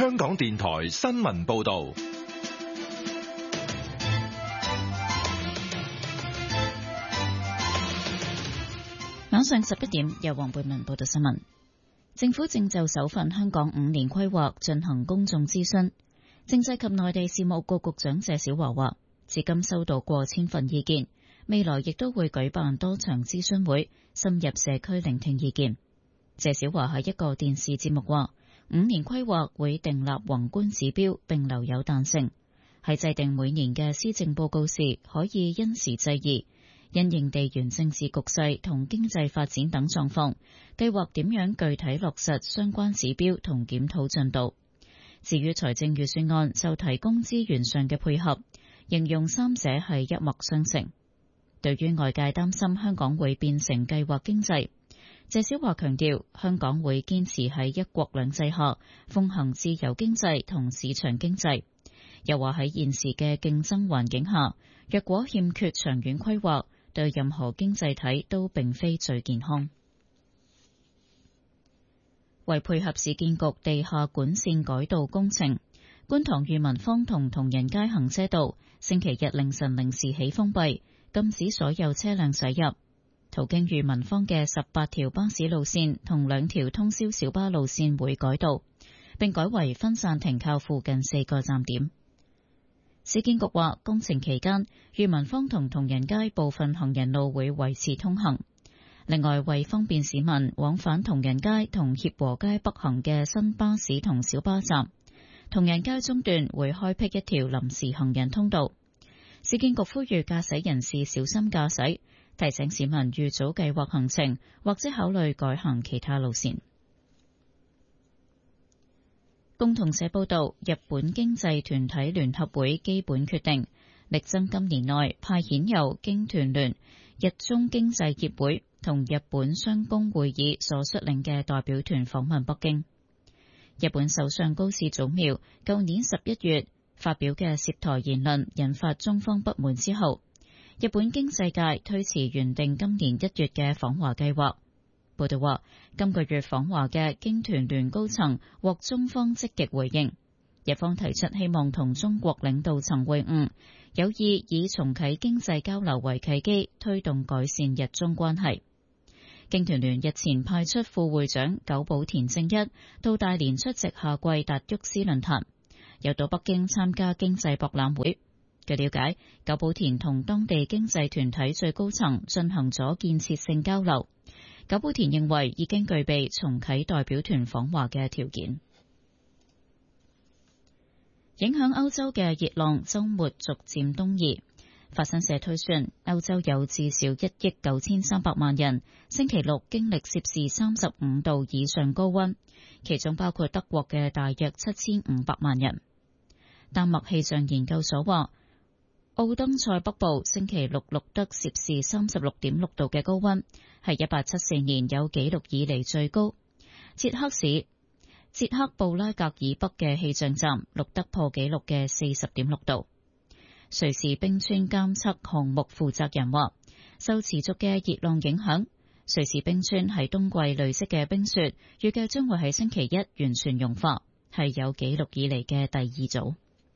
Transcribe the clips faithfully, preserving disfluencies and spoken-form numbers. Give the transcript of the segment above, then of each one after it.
香港電台新聞報道。 晚上十一點，由黃貝文報道新聞。政府正就首份香港五年規劃進行公眾諮詢。政制及內地事務局局長謝小華話，至今收到過千份意見，未來亦都會舉辦多場諮詢會，深入社區聆聽意見。謝小華喺一個電視節目話，五年規劃會訂立宏觀指標，並留有彈性，喺制定每年嘅施政報告時可以因時制宜，因應地緣政治局勢同經濟發展等狀況，計劃點樣具體落實相關指標同檢討進度。至於財政預算案就提供資源上嘅配合，形容三者係一脈相承。對於外界擔心香港會變成計劃經濟，謝小華強調香港會堅持喺一國兩制下奉行自由經濟同市場經濟。又話喺現時嘅競爭環境下，若果欠缺長遠規劃，對任何經濟體都並非最健康。為配合市建局地下管線改道工程，觀塘裕民坊同同仁街行車道星期日凌晨零時起封閉，禁止所有車輛駛入。途經裕民坊嘅十八條巴士路線同兩條通宵小巴路線會改道，並改為分散停靠附近四個站點。市建局話，工程期間裕民坊同同仁街部分行人路會維持通行。另外，為方便市民往返同仁街同協和街北行嘅新巴士同小巴站，同仁街中段會開闢一條臨時行人通道。市建局呼籲駕駛人士小心駕駛，提醒市民預早計劃行程，或者考慮改行其他路線。共同社報道，日本經濟團體聯合會基本決定，力爭今年內派遣由經團聯、日中經濟協會同日本商工會議所率領嘅代表團訪問北京。日本首相高市早苗舊年十一月發表嘅涉台言論引發中方不滿之後，日本經濟界推遲原定今年一月嘅訪華計劃。報道話，今個月訪華嘅經團聯高層獲中方積極回應，日方提出希望同中國領導層會晤，有意以重啟經濟交流為契機，推動改善日中關係。經團聯日前派出副會長久保田正一到大連出席夏季達沃斯論壇，又到北京參加經濟博覽會。據了解，久保田同當地經濟團體最高層進行咗建設性交流。久保田認為已經具備重啟代表團訪華嘅條件。影響歐洲嘅熱浪週末逐漸東移。法新社推算，歐洲有至少一億九千三百萬人星期六經歷攝氏三十五度以上高溫，其中包括德國嘅大約七千五百萬人。丹麥氣象研究所話，奧登塞北部星期六錄得攝氏三十六點六度嘅高溫，係一八七四年有紀錄以嚟最高。捷克市捷克布拉格以北嘅氣象站錄得破紀錄嘅四十點六度。瑞士冰川監測項目負責人話，受持續嘅熱浪影響，瑞士冰川喺冬季累積嘅冰雪預計將會喺星期一完全融化，係有紀錄以嚟嘅第二組。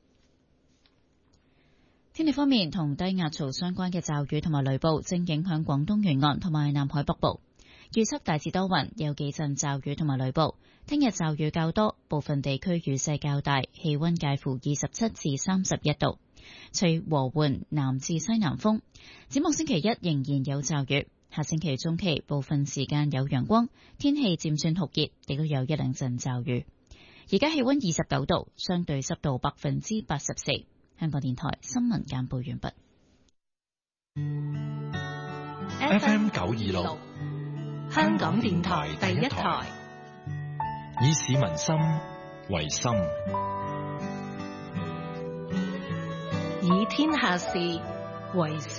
天氣方面，同低壓槽相關嘅驟雨同埋雷暴正影響廣東沿岸同埋南海北部，預測大致多雲，有幾陣驟雨同埋雷暴。聽日驟雨較多，部分地區雨勢較大，氣溫介乎二十七至三十一度。隨和緩南至西南風，展望星期一仍然有驟雨，下星期中期部分時間有陽光，天氣漸轉酷熱，亦都有一兩陣驟雨。而家氣溫二十九度，相對濕度百分之八十四。香港電台新聞簡報完畢。 F M 九二六， 香港電台第一台， 以市民心為心， 以天下事為事。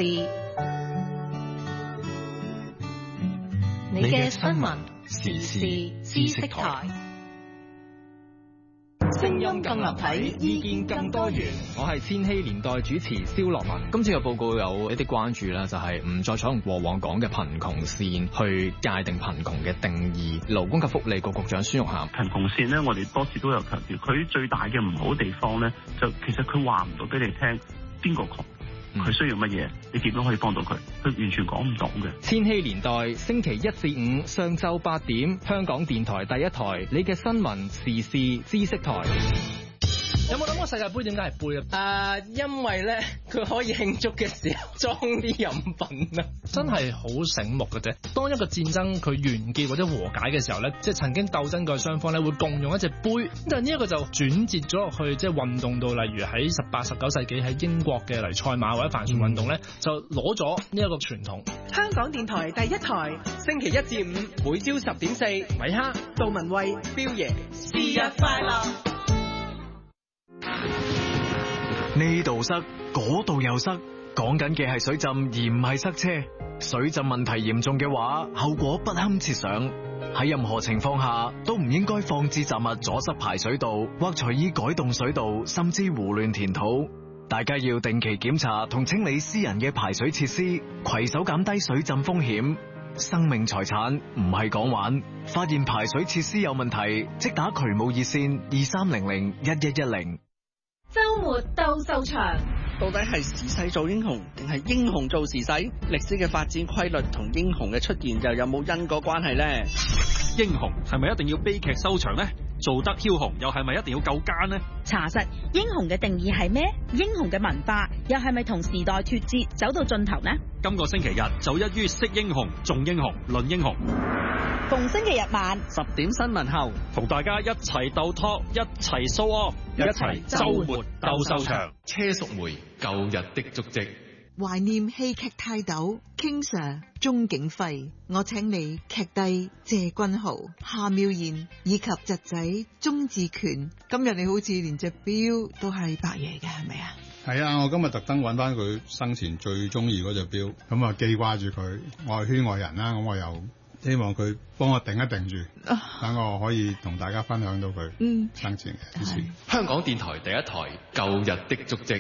你嘅新聞時事知識台。 聲音更立體，意見更多元。 我係千禧年代主持蕭樂文。今次嘅報告有一啲關注啦，就係唔再採用過往講嘅貧窮線去界定貧窮嘅定義。勞工及福利局局長孫玉菡， 貧窮線呢，我哋多次都有強調，佢最大嘅唔好地方呢，就其實佢話唔到俾你聽邊個窮。佢需要乜嘢？你點樣可以幫到佢？佢完全講唔到嘅。 千禧年代星期一至五上晝八點，香港電台第一台，你嘅新聞時事知識台。 有冇諗過世界盃點解係杯啊？誒，因為咧佢可以慶祝嘅時候裝啲飲品啊！真係好醒目嘅啫。當一個戰爭佢完結或者和解嘅時候咧，即係曾經鬥爭過嘅雙方咧會共用一隻杯。但係呢一個就轉折咗落去，即係運動到例如喺十八、十九世紀喺英國嘅嚟賽馬或者帆船運動咧，就攞咗呢一個傳統。 香港電台第一台， 星期一至五每朝十點四，米哈、 杜文慧、 標爺， 是日快樂。 呢度塞，嗰度又塞，講緊嘅係水浸而唔係塞車。水浸問題嚴重嘅話，後果不堪設想。喺任何情況下都唔應該放置雜物阻塞排水道，或隨意改動水道，甚至胡亂填土。大家要定期檢查同清理私人嘅排水設施，攜手減低水浸風險。生命財產唔係講玩，發現排水設施有問題，即打渠務熱線二三零零一一一零。 周末鬥獸場， 到底係時勢做英雄，定係英雄做時勢？歷史嘅發展規律同英雄嘅出現又有冇因果關係呢？ 英雄係咪一定要悲劇收場呢？做得梟雄又係咪一定要夠奸呢？ 查實英雄嘅定義係咩？英雄嘅文化又係咪同時代脫節，走到盡頭呢？ 今個星期日就一於識英雄、重英雄、論英雄。 逢星期日晚十點新聞後， 同大家一齊鬥 talk，一齊 show off，一齊周末鬥獸場。 車淑梅舊日的足跡， 懷念戲劇泰斗 King Sir 鍾景輝，我請你劇帝謝君豪、夏妙賢以及侄仔鍾志權。今日你好似連隻錶都係伯爺嘅，係咪啊？ 係啊，我今日特登揾翻佢生前最中意嗰隻錶，咁啊記掛住佢，我係圈外人啦，咁我又希望佢幫我定一定住，等我可以同大家分享到佢生前嘅事。 香港電台第一台舊日的足跡。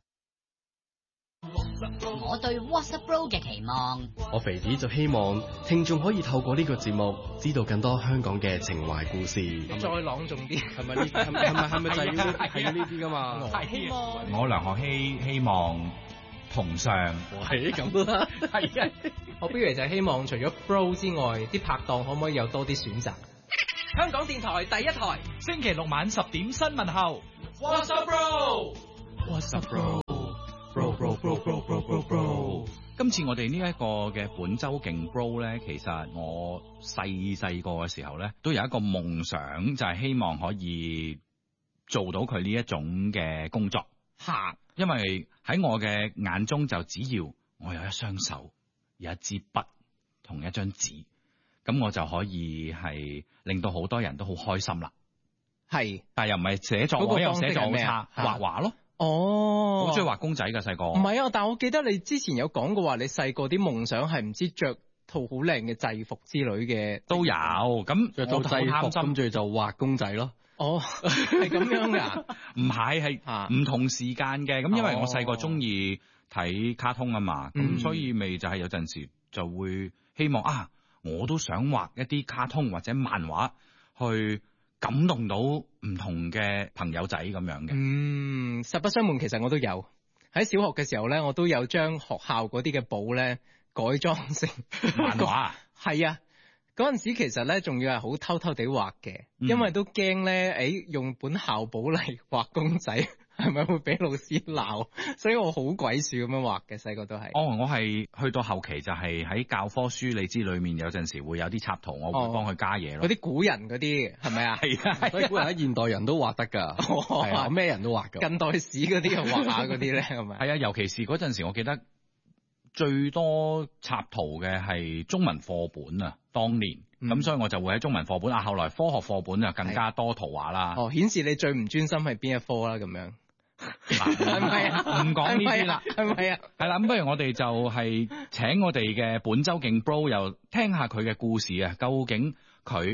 我對 WhatsApp Bro 嘅期望， 我肥啲就希望聽眾可以透過呢個節目知道更多香港嘅情懷故事。 再朗誦啲， 係咪呢？係咪係咪就係要係要呢啲噶嘛？ 係希望我梁學希希望同上， 係咁啦，係啊！我不如就係希望除咗 Bro 之外，啲拍檔可唔可以有多啲選擇？香港電台第一台， 星期六晚十點新聞後 ，WhatsApp Bro，WhatsApp Bro。Bro bro bro bro bro bro bro， 今次我哋呢一個嘅本周勁 bro 咧，其實我細細個嘅時候咧，都有一個夢想，就係、是、希望可以做到佢呢一種嘅工作。吓，因為喺我嘅眼中，就只要我有一雙手、有一支筆同一張紙，咁我就可以係令到好多人都好開心啦。係，但係又唔係寫作，我又寫作好差，畫畫咯。 哦， 好中意畫公仔㗎細個。 唔係啊，但係我記得你之前有講過話，你細個啲夢想係唔知着套好靚嘅制服之類嘅。 都有，咁着套制服，跟住就畫公仔咯。 哦，係咁樣噶？ 唔係，係唔同時間嘅。咁因為我細個中意睇卡通啊嘛，咁、哦、所以咪就係有陣時就會希望啊，我都想畫一啲卡通或者漫畫去感動到唔同嘅朋友仔咁樣嘅。 嗯，實不相瞞，其實我都有喺小學嘅時候咧，我都有將學校嗰啲嘅簿咧改裝成漫畫。 係啊，嗰陣時其實咧仲要係好偷偷地畫嘅，因為都驚咧，誒、欸、用本校簿嚟畫公仔係咪會俾老師鬧？所以我好鬼鼠咁樣畫嘅，細個都係。 哦，我係去到後期就係喺教科書，你知裏面有陣時會有啲插圖，我會幫佢加嘢咯。 嗰、哦、啲古人嗰啲係咪啊？係啊， 所以古人喺現代人都畫得㗎，係啊，咩人都畫㗎。 近代史嗰啲又畫下嗰啲咧，係咪？ 係啊，尤其是嗰陣時，我記得最多插圖嘅係中文課本啊，當年咁、嗯，所以我就會喺中文課本啊，後來科學課本就更加多圖畫啦。 哦，顯示你最唔專心係邊一科啦，咁樣。 係咪啊？唔講呢啲啦， 係咪啊？ 係啦，咁不如我哋就係請我哋嘅本周勁 bro 又聽下佢嘅故事啊！究竟佢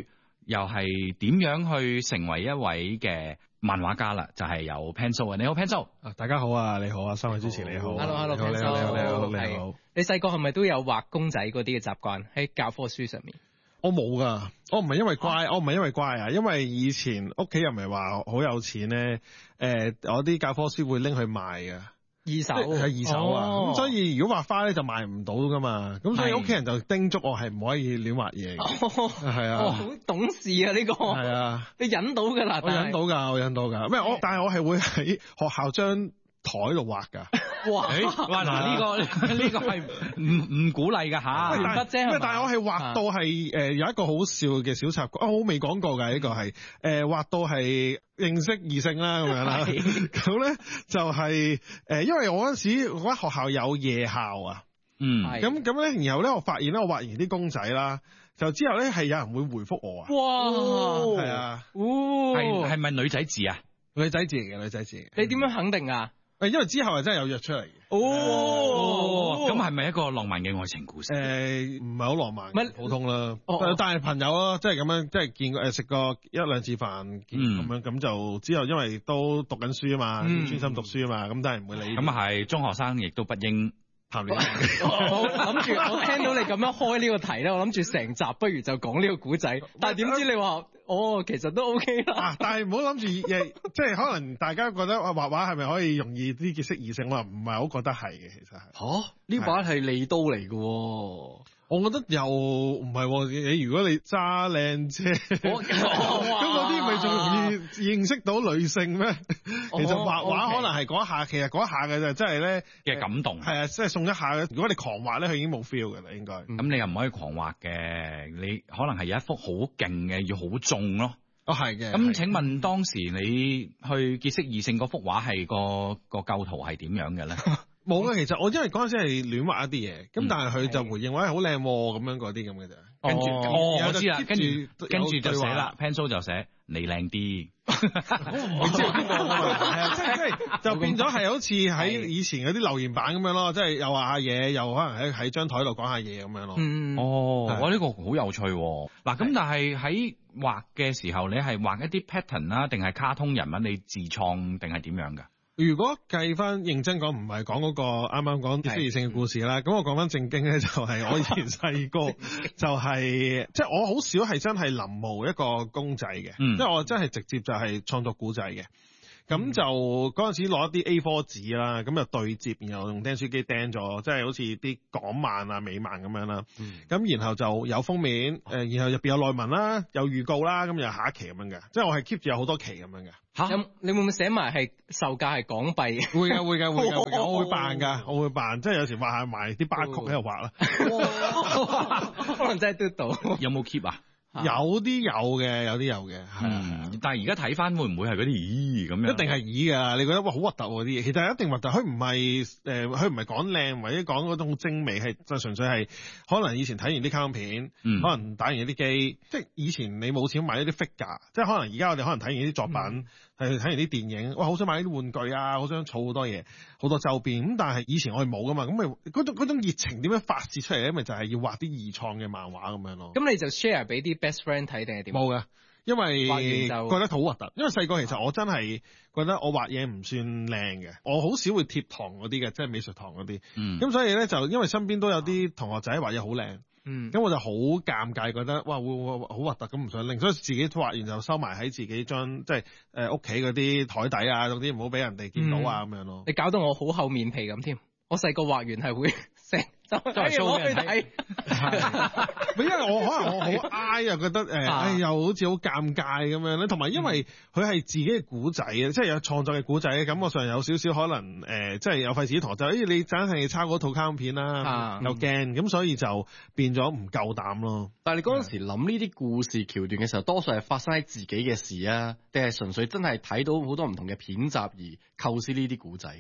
又係點樣去成為一位嘅漫畫家啦？就係、是、有 Pencil 啊，你好 Pencil， 大家好啊，你好啊，三位主持你好 ，Hello Hello Pencil，你好你好你好你好， 你細個係咪都有畫公仔嗰啲嘅習慣喺教科書上面？ 我冇噶，我唔係因為乖，啊、我唔係因為乖啊，因為以前屋企人唔係話好有錢咧，誒、呃，我啲教科書會拎去賣嘅。 二手係二手啊，咁、哦、所以如果畫花咧就賣唔到噶嘛，咁所以屋企人就叮囑我係唔可以亂畫嘢。係、哦、啊，好、 哦、懂事啊呢、這個。係啊，你忍到噶啦， 我忍到噶，我忍到噶，咩我？但係我係會喺學校張台度畫噶。 哇！哇嗱，呢、這個呢、這個係唔唔鼓勵噶吓，唔得啫。但係我係畫到係誒、呃、有一個好笑嘅小插曲，啊我未講過㗎呢、這個係誒畫到係認識異性啦咁樣啦。咁咧就係、是、誒、呃，因為我嗰陣時我喺學校有夜校啊。嗯。咁咁咧，然後咧我發現咧，我畫完啲公仔啦，就之後咧係有人會回覆我啊。哇！係啊。係係咪女仔字啊？女仔字嚟嘅，女仔字。你點樣肯定啊？誒，因為之後係真係有約出嚟嘅。哦，咁係咪一個浪漫嘅愛情故事？誒、呃，唔係好浪漫，乜普通啦。哦，但係朋友咯，即係咁樣，即係見過誒食過一兩次飯，咁、嗯、樣咁就之後，因為都讀緊書啊嘛，專、嗯、心讀書啊嘛，咁當然唔會理。咁啊係，中學生亦都不應談戀愛。我諗住，我聽到你咁樣開呢個題咧，我諗住成集不如就講呢個古仔，但係點知你話？哦，其實都 OK 啦、啊，但係唔好諗住，即係可能大家覺得畫畫係咪可以容易啲結識異性？我唔係好覺得係嘅，其實係。嚇，呢把係利刀嚟嘅。我覺得又唔係，你如果你揸靚車，咁嗰啲咪仲容易認識到女性咩？其實畫畫可能係嗰一下，其實嗰一下嘅就真係咧嘅感動。係啊，即係送一下嘅。如果你狂畫咧，佢已經冇 feel 嘅啦，應該。咁、嗯、你又唔可以狂畫嘅，你可能係有一幅好勁嘅，要好重咯。哦，係嘅。咁請問當時你去結識異性嗰幅畫係個個構圖係點樣嘅咧？冇啊，其實我因為嗰陣時係亂畫一啲嘢，咁、嗯、但係佢就回應話好靚咁樣嗰啲咁嘅啫。跟住，哦，我知啦，跟住跟住就寫啦 ，Pencil 就寫你靚啲。你知道邊個係啊？即係即係就變咗係好似喺以前嗰啲留言板咁樣咯，即係又話下嘢，又可能喺喺張台度講下嘢咁樣咯。嗯，哦，我呢、這個好有趣。嗱，咁但係喺畫嘅時候，你係畫一啲 pattern 啦，定係卡通人物你自創，定係點樣噶？如果計翻認真講，唔係講嗰個啱啱講結識異性嘅故事啦，咁我講翻正經咧，就係我以前細個就係即係我好少係真係臨摹一個公仔嘅，嗯、即係我真係直接就係創作古仔嘅。咁就嗰陣時攞一啲 A 四 紙啦，咁就對接，然後用釘書機釘咗，即係好似啲港漫啊、美漫咁樣啦。咁、嗯、然後就有封面，誒，然後入邊有內文啦，有預告啦，咁又下一期咁樣嘅，即係我係 keep 住有好多期咁樣嘅。嚇！你會唔會寫埋係售價係港幣？會㗎，會㗎，會㗎，會㗎，我會扮㗎，我會扮，即係有時畫下埋啲巴曲喺度畫啦。可能真係嘟到。有冇 keep 啊？有啲有嘅，有啲有嘅，係、嗯。但係而家睇翻會唔會係嗰啲咦咁樣？一定係咦㗎，你覺得哇好核突喎啲嘢，其實一定核突。佢唔係誒，佢唔係講靚或者講嗰種精美，係就純粹係可能以前睇完啲卡通片，嗯、可能打完一啲機，即係以前你冇錢買一啲 figure，即係可能而家我哋可能睇完啲作品，係、嗯、睇完啲電影，哇好想買啲玩具啊，好想儲好多嘢，好多周邊。咁但係以前我哋冇㗎嘛，咁咪嗰種嗰種熱情點樣發泄出嚟咧？咪就係要畫啲二創嘅漫畫咁樣咯。咁你就 share 俾啲 best friend 睇定係點？冇嘅，因為覺得好核突。因為細個其實我真係覺得我畫嘢唔算靚嘅，我好少會貼堂嗰啲嘅，即係美術堂嗰啲。咁、嗯、所以咧就因為身邊都有啲同學仔畫嘢好靚，咁、嗯、我就好尷尬，覺得哇會會好核突咁唔想拎，所以自己畫完就收埋喺自己張即係誒屋企嗰啲台底啊，總之唔好俾人哋見到啊咁、嗯、樣咯。你搞到我好厚面皮咁添，我細個畫完係會成。就係 show 俾人睇，因為我可能我好哀又覺得誒，哎又好似好尷尬咁樣咧。同埋因為佢係自己嘅古仔啊，即係有創作嘅古仔，感覺上有少少可能誒，即係有費事啲同學就誒你真係抄嗰套卡通片啦，又驚咁，所以就變咗唔夠膽咯。但係你嗰陣時諗呢啲故事橋段嘅時候，多數係發生喺自己嘅事啊，定係純粹真係睇到好多唔同嘅片集而構思呢啲古仔嘅咧？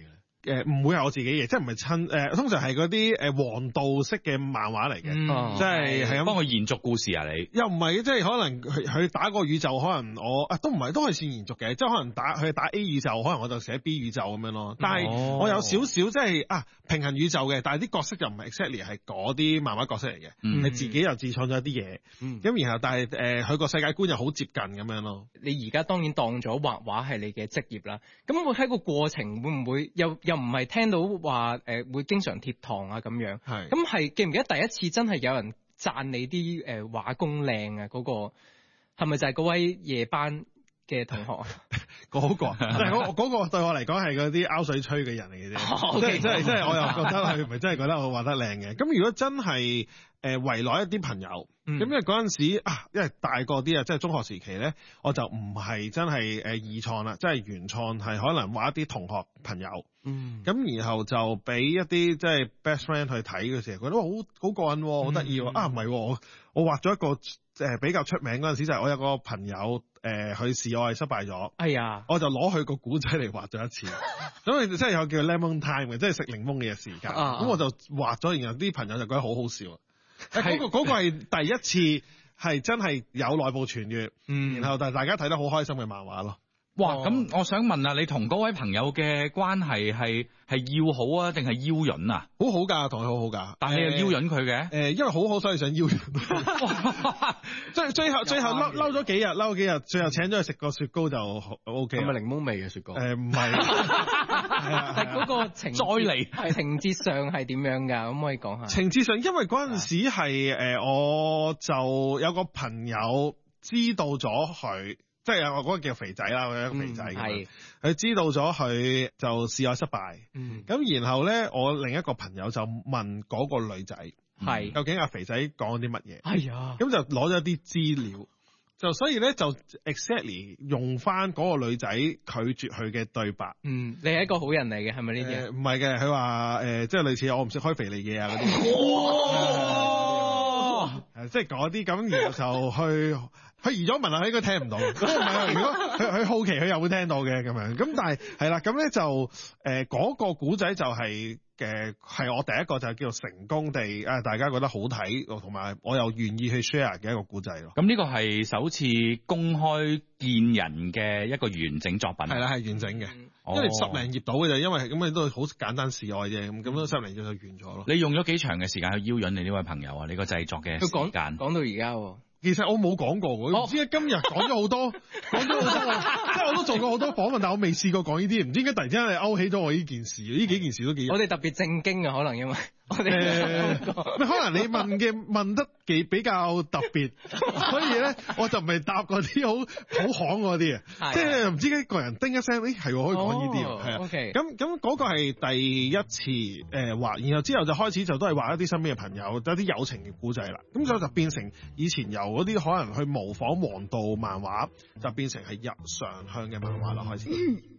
誒唔會係我自己嘅，即係唔係親誒，通常係嗰啲誒黃道式嘅漫畫嚟嘅，即係係咁幫佢延續故事啊！你又唔係，即係可能佢佢打個宇宙，可能我啊都唔係都係算延續嘅，即係可能打佢打 A 宇宙，可能我就寫 B 宇宙咁樣咯。但係我有少少即係啊平衡宇宙嘅，但係啲角色就唔係 exactly 係嗰啲漫畫角色嚟嘅，係、嗯、自己又自創咗一啲嘢，咁、嗯、然後但係誒佢個世界觀又好接近咁樣咯。 你而家當然當咗畫畫係你嘅職業啦，咁會喺個過程會唔會又又唔係聽到話誒、呃、會經常貼堂啊咁樣？係咁係記唔記得第一次真係有人讚你啲誒畫工靚啊？嗰、那個係咪就係嗰位夜班嘅同學啊？ 嗰、那個，但係嗰嗰個對我嚟講係嗰啲拗水吹嘅人嚟嘅啫，即係即係即係我又覺得佢唔係真係覺得我畫得靚嘅。咁如果真係誒圍內一啲朋友，咁、嗯、因為嗰陣時啊，因為大個啲啊，即係中學時期咧，我就唔係真係誒二創啦，即係原創係可能畫一啲同學朋友，嗯，咁然後就俾一啲即係 best friend 去睇嘅時候，覺得好好過癮，好得意喎。啊唔係，我我畫咗一個誒比較出名嗰陣時就係我有個朋友。誒佢示愛失敗咗，哎呀！我就攞佢個古仔嚟畫咗一次，咁佢真係有叫 lemon time 嘅，即係食檸檬嘅時間。咁、啊、我就畫咗，然後啲朋友就覺得好好笑。誒嗰、嗰個嗰、嗰個係第一次係真係有內部傳閱，嗯，然後但係大家睇得好開心嘅漫畫咯。 哇！咁我想問啊，你同嗰位朋友嘅關係係係要好啊，定係邀潤啊？ 好好㗎，同佢好好㗎。但係你又邀潤佢嘅？誒，因為好好，所以想邀潤。最最後最後嬲嬲咗幾日，嬲幾日，最後請咗佢食個雪糕就 O K。係咪檸檬味嘅雪糕？誒唔係， 係嗰個情再嚟係情節上係點樣㗎？可唔可以講下？ 情節上，因為嗰陣時係誒，我就有個朋友知道咗佢。即係我嗰個叫肥仔啦，我有一個肥仔嘅，佢、嗯、知道咗佢就示愛失敗，咁、嗯、然後咧，我另一個朋友就問嗰個女仔，係究竟阿肥仔講啲乜嘢？係啊，咁就攞咗啲資料，就所以咧就 exactly 用翻嗰個女仔拒絕佢嘅對白。嗯，你係一個好人嚟嘅，係咪呢啲？唔係嘅，佢話誒，即係類似我唔識開肥膩嘢啊嗰啲，即係嗰啲咁，然後就去。佢移咗文啊，佢應該聽唔到。唔係，如果佢佢好奇，佢又會聽到嘅咁樣。咁但係係啦，咁咧就誒嗰、呃嗰個古仔就係嘅係我第一個就係叫做成功地誒、呃，大家覺得好睇，同埋我又願意去 share 嘅一個古仔咯。咁呢個係首次公開見人嘅一個完整作品。係啦，係完整嘅、嗯，因為十零頁到嘅就，因為咁你都好簡單示愛啫，咁咁都十零頁就完咗咯。你用咗幾長嘅時間去邀引你呢位朋友啊？你個製作嘅時間講到而家。其實我冇講過喎，唔知點解今日講咗好多，講咗好多，即係我都做過好多訪問，但我未試過講呢啲，唔知點解突然之間你勾起咗我呢件事，呢幾件事都幾。我哋特別正經啊，可能因為我哋、呃、可能你問嘅問得幾比較特別，所以咧我就唔係答嗰啲好好行嗰啲啊，即係唔知點解個人叮一聲，誒係可以講呢啲啊，係啊，咁咁嗰個係第一次誒畫、呃，然後之後就開始就都係畫一啲身邊嘅朋友，有啲友情嘅故仔啦，咁所以就變成以前由嗰啲可能去模仿王道漫畫，就變成係日常向嘅漫畫啦，開始。